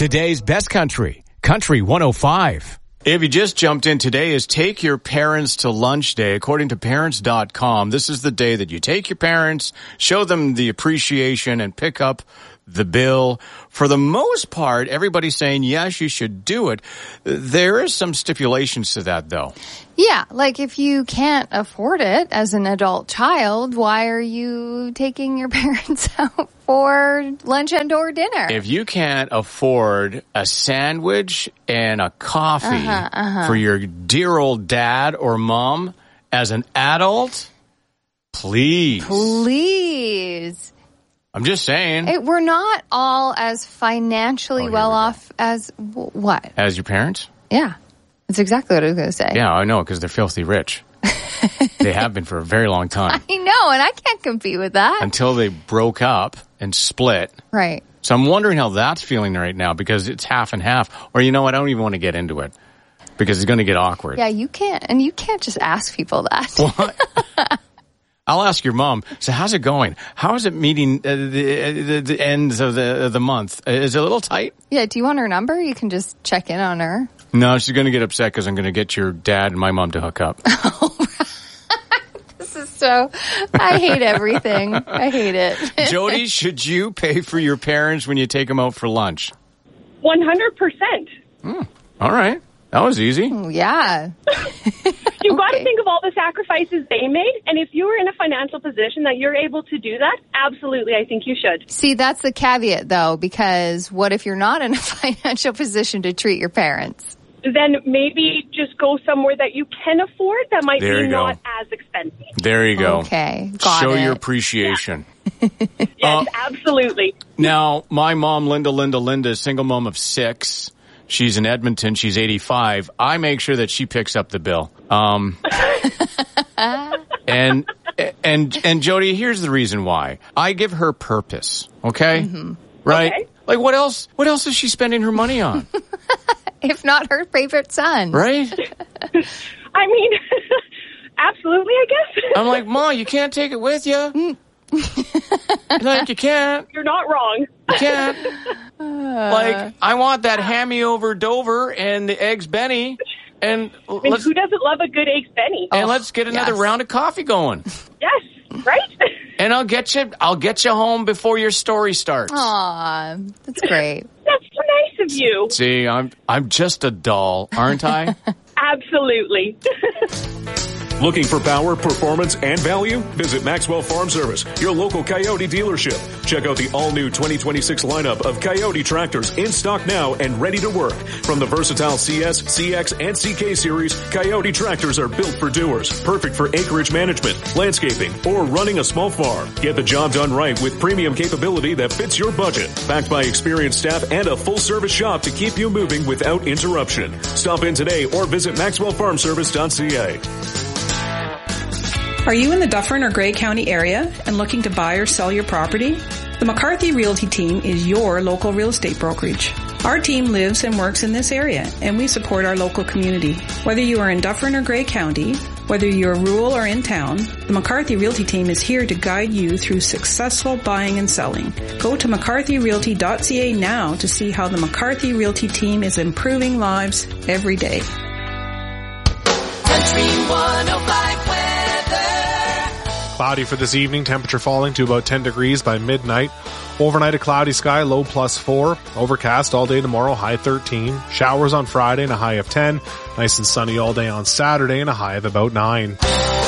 Today's best country, Country 105. If you just jumped in, today is Take Your Parents to Lunch Day. According to parents.com, this is the day that you take your parents, show them the appreciation, and pick up the bill. For the most part, everybody's saying, yes, you should do it. There is some stipulations to that, though. Yeah, like if you can't afford it as an adult child, why are you taking your parents out for lunch and or dinner? If you can't afford a sandwich and a coffee for your dear old dad or mom as an adult, please. Please. I'm just saying. We're not all as financially well off as what? As your parents? Yeah. That's exactly what I was going to say. Yeah, I know, because they're filthy rich. They have been for a very long time. I know, and I can't compete with that. Until they broke up and split. Right. So I'm wondering how that's feeling right now, because it's half and half. Or, you know, I don't even want to get into it, because it's going to get awkward. Yeah, you can't. And you can't just ask people that. What? I'll ask your mom. So how's it going? How is it meeting the ends of the month? Is it a little tight? Yeah, do you want her number? You can just check in on her. No, she's going to get upset because I'm going to get your dad and my mom to hook up. This is so... I hate everything. I hate it. Jody, should you pay for your parents when you take them out for lunch? 100%. All right. That was easy. Yeah. You've got to think of all the sacrifices they made, and if you were in a financial position that you're able to do that, absolutely, I think you should. See, that's the caveat, though, because what if you're not in a financial position to treat your parents? Then maybe just go somewhere that you can afford that might be not as expensive. There you go. Okay, got Show it. your appreciation. Yes, absolutely. Now, my mom, Linda, single mom of 6. She's in Edmonton. She's 85. I make sure that she picks up the bill. And Jody, here's the reason why. I give her purpose. Okay? Mm-hmm. Right? Okay. Like, what else is she spending her money on? If not her favorite son. Right? I mean, absolutely, I guess. I'm like, Ma, you can't take it with you. Like, you can't. You're not wrong. You can't. Like, I want that hammy over Dover and the eggs Benny. And who doesn't love a good eggs Benny? And let's get another round of coffee going. Yes, right? And I'll get you home before your story starts. Aw, that's great. That's so nice of you. See, I'm just a doll, aren't I? Absolutely. Looking for power, performance, and value? Visit Maxwell Farm Service, your local Coyote dealership. Check out the all-new 2026 lineup of Coyote tractors in stock now and ready to work. From the versatile CS, CX, and CK series, Coyote tractors are built for doers, perfect for acreage management, landscaping, or running a small farm. Get the job done right with premium capability that fits your budget. Backed by experienced staff and a full-service shop to keep you moving without interruption. Stop in today or visit maxwellfarmservice.ca. Are you in the Dufferin or Grey County area and looking to buy or sell your property? The McCarthy Realty team is your local real estate brokerage. Our team lives and works in this area, and we support our local community. Whether you are in Dufferin or Grey County, whether you're rural or in town, the McCarthy Realty team is here to guide you through successful buying and selling. Go to mccarthyrealty.ca now to see how the McCarthy Realty team is improving lives every day. Country 105 weather. Cloudy for this evening, temperature falling to about 10 degrees by midnight. Overnight, a cloudy sky, low +4. Overcast all day tomorrow, high 13. Showers on Friday and a high of 10. Nice and sunny all day on Saturday and a high of about 9.